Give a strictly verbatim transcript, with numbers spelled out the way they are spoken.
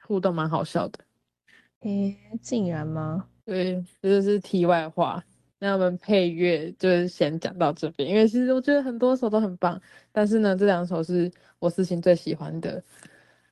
互动蛮好笑的。 诶，竟然吗？ 对，这就是题外话。那我们配乐就是先讲到这边，因为其实我觉得很多首都很棒，但是呢，这两首是我私心最喜欢的。